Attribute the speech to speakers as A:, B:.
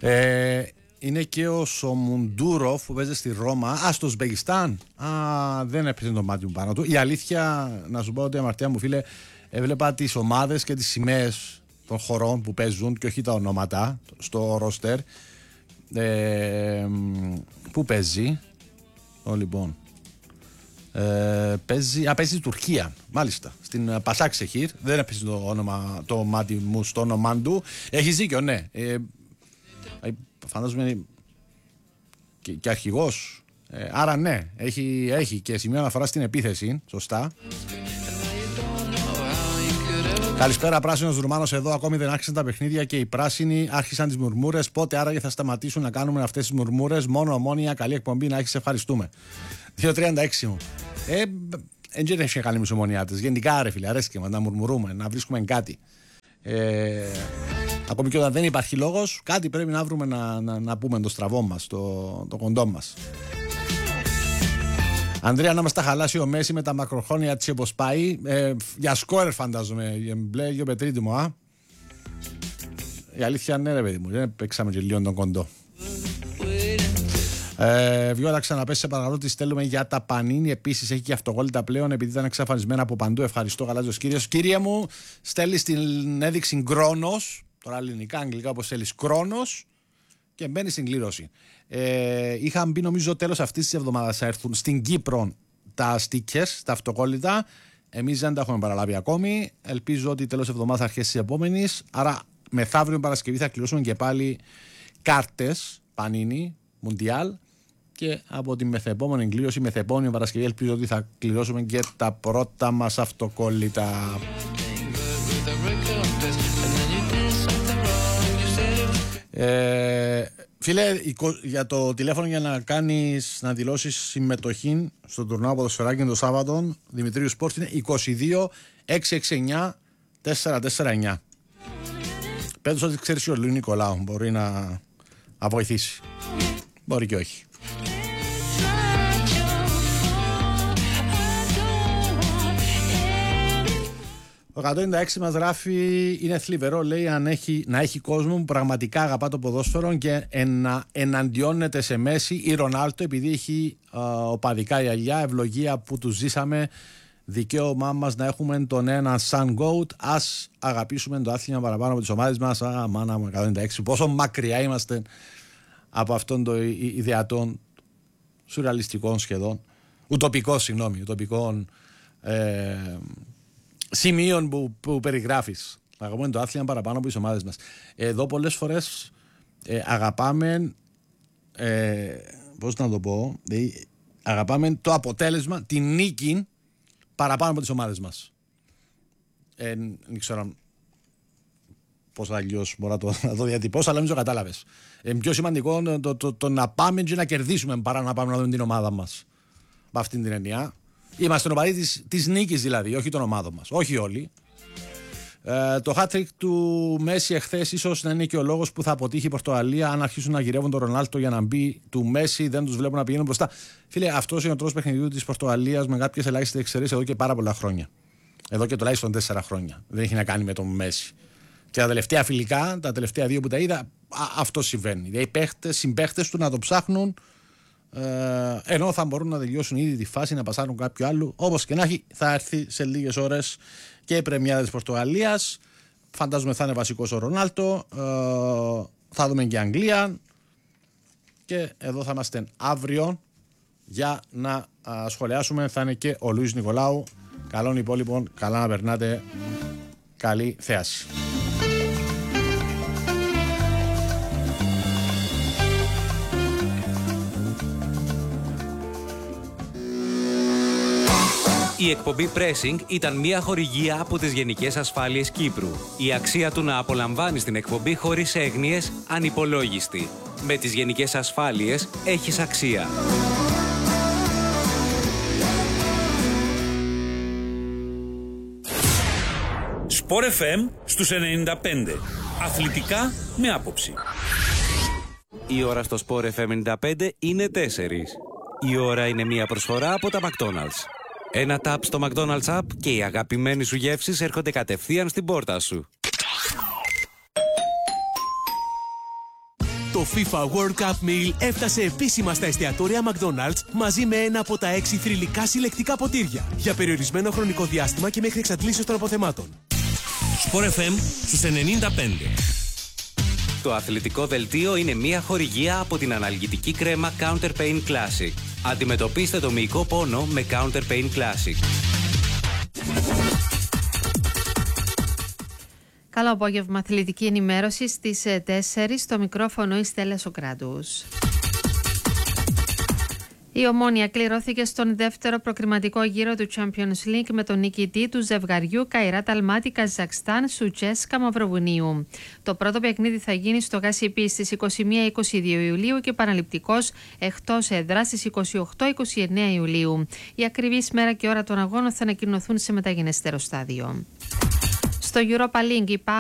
A: Είναι και ο Σομουντούροφ που παίζει στη Ρώμα. Στο Ουσμπεκιστάν. Δεν έπαιζε το μάτι μου πάνω του. Η αλήθεια, να σου πω ότι αμαρτία μου, φίλε, έβλεπα τις ομάδες και τις σημαίες των χωρών που παίζουν και όχι τα ονόματα στο ρόστερ. Πού παίζει? Λοιπόν. Παίζει η Τουρκία, μάλιστα. Στην Πασάξεχιρ. Δεν έπαιζε το όνομα, το μάτι μου στο όνομά του. Έχει δίκιο, ναι. Φαντάζομαι και αρχηγός. Άρα ναι, έχει και σημείο αναφορά στην επίθεση. Σωστά. Καλησπέρα, πράσινος Ρουμάνος εδώ. Ακόμη δεν άρχισαν τα παιχνίδια και οι πράσινοι άρχισαν τις μουρμούρες. Πότε άραγε θα σταματήσουν να κάνουμε αυτές τις μουρμούρες? Μόνο Ομόνια, καλή εκπομπή να έχεις, ευχαριστούμε. 2.36 μου. Δεν έχει κάνει με τους Ομονιάτες. Γενικά, ρε φίλε, αρέσκει μας να μουρμουρούμε, να βρίσκουμε κάτι. Ακόμη και όταν δεν υπάρχει λόγος, κάτι πρέπει να βρούμε να πούμε το στραβό μας, το κοντό μας. Ανδρέα, να μας τα χαλάσει ο Μέση με τα μακροχρόνια έτσι όπως πάει. Για σκόρερ φαντάζομαι, μπλε ο Πετρίτη μου, Η αλήθεια ναι, ρε παιδί μου, δεν παίξαμε και λίγο τον κοντό. Βιώτα, ξαναπέσει, σε παρακαλώ, τη στέλνουμε για τα Πανίνι. Επίσης έχει και αυτογόλυτα πλέον επειδή ήταν εξαφανισμένα από παντού. Ευχαριστώ, γαλάζιος κύριος. Κύριε μου, στέλνει την έδειξη Κρόνος, τώρα ελληνικά, αγγλικά όπως θέλει, Κρόνος, και μπαίνει στην κλήρωση. Είχαν μπει, νομίζω, τέλος αυτής της εβδομάδας θα έρθουν στην Κύπρο τα στίκες, τα αυτοκόλλητα. Εμείς δεν τα έχουμε παραλάβει ακόμη. Ελπίζω ότι τέλος εβδομάδας θα αρχίσει τη επόμενη. Άρα, μεθαύριο Παρασκευή θα κληρώσουμε και πάλι κάρτες Πανίνι, Μουντιάλ. Και από τη μεθεπόμενη κλήρωση, μεθεπόμενη Παρασκευή, ελπίζω ότι θα κληρώσουμε και τα πρώτα μας αυτοκόλλητα. Φίλε, για το τηλέφωνο για να δηλώσεις συμμετοχή στο τουρνουά ποδοσφαιράκι το Σάββατο Δημητρίου Σπορτ είναι 22 669 449. Πέτος ότι ξέρεις ο Λουί Νικολάου μπορεί να βοηθήσει. Μπορεί και όχι. Ο 196 μας γράφει, είναι θλιβερό, λέει, να έχει κόσμο που πραγματικά αγαπά το ποδόσφαιρο και να εναντιώνεται σε Μέση ή Ρονάλτο επειδή έχει οπαδικά η αλλιά, ευλογία που τους ζήσαμε, δικαίωμά μας να έχουμε τον ένα σαν GOAT. Ας αγαπήσουμε το άθλημα παραπάνω από τις ομάδες μας. Μάνα μου, 196, πόσο μακριά είμαστε από αυτόν το ιδεατόν σουρεαλιστικών σχεδόν ουτοπικών σημείων που περιγράφεις. Αγαπούμε το άθλημα παραπάνω από τις ομάδες μας. Εδώ πολλές φορές αγαπάμε, πώς να το πω, αγαπάμε το αποτέλεσμα, την νίκη παραπάνω από τις ομάδες μας. Δεν ξέρω πώς αλλιώς μπορώ να το διατυπώσω, αλλά νομίζω κατάλαβες. Πιο σημαντικό το να πάμε και να κερδίσουμε παρά να πάμε να δούμε την ομάδα μας. Με αυτήν την έννοια. Είμαστε οπαδοί της νίκης δηλαδή, όχι των ομάδων μας. Όχι όλοι. Το hat-trick του Μέση εχθές ίσως να είναι και ο λόγος που θα αποτύχει η Πορτογαλία αν αρχίσουν να γυρεύουν τον Ρονάλτο για να μπει του Μέση. Δεν τους βλέπουν να πηγαίνουν μπροστά. Φίλε, αυτός είναι ο τρόπος παιχνιδιού της Πορτογαλίας με κάποιες ελάχιστες εξαιρέσεις εδώ και πάρα πολλά χρόνια. Εδώ και τουλάχιστον 4 χρόνια. Δεν έχει να κάνει με τον Μέση. Και τα τελευταία φιλικά, τα τελευταία 2 που τα είδα, αυτό συμβαίνει. Δηλαδή οι συμπαίχτες του να το ψάχνουν. Ενώ θα μπορούν να τελειώσουν ήδη τη φάση, να πασάρουν κάποιο άλλο. Όπως και να έχει, θα έρθει σε λίγες ώρες και η πρεμιέρα της Πορτογαλίας. Φαντάζομαι θα είναι βασικός ο Ρονάλτο. Θα δούμε και Αγγλία. Και εδώ θα είμαστε αύριο για να σχολιάσουμε. Θα είναι και ο Λουίς Νικολάου. Καλών υπόλοιπων, καλά να περνάτε. Καλή θέαση.
B: Η εκπομπή Pressing ήταν μια χορηγία από τις Γενικές Ασφάλειες Κύπρου. Η αξία του να απολαμβάνεις την εκπομπή χωρίς έγνοιες ανυπολόγιστη. Με τις Γενικές Ασφάλειες έχεις αξία.
C: Sport FM στους 95. Αθλητικά με άποψη.
B: Η ώρα στο Sport FM 95 είναι 4. Η ώρα είναι μια προσφορά από τα McDonald's. Ένα ταπ στο McDonald's App και οι αγαπημένοι σου γεύσεις έρχονται κατευθείαν στην πόρτα σου.
D: Το FIFA World Cup Meal έφτασε επίσημα στα εστιατόρια McDonald's μαζί με ένα από τα 6 θρυλικά συλλεκτικά ποτήρια για περιορισμένο χρονικό διάστημα και μέχρι εξαντλήσεως των αποθεμάτων.
C: Sport FM στους 95.
B: Το αθλητικό δελτίο είναι μια χορηγία από την αναλγητική κρέμα Counter Pain Classic. Αντιμετωπίστε το μυϊκό πόνο με Counter Pain Classic.
E: Καλό απόγευμα, αθλητική ενημέρωση στις 4, στο μικρόφωνο η Στέλλα Σοκράτους. Η Ομόνοια κληρώθηκε στον δεύτερο προκριματικό γύρο του Champions League με τον νικητή του ζευγαριού Καϊράτ Αλμάτι Καζακστάν Σουτσέσκα Μαυροβουνίου. Το πρώτο παιχνίδι θα γίνει στο Γασιπί στις 21-22 Ιουλίου και επαναληπτικός εκτός έδρας στις 28-29 Ιουλίου. Η ακριβής μέρα και ώρα των αγώνων θα ανακοινωθούν σε μεταγενέστερο στάδιο. Στο Europa League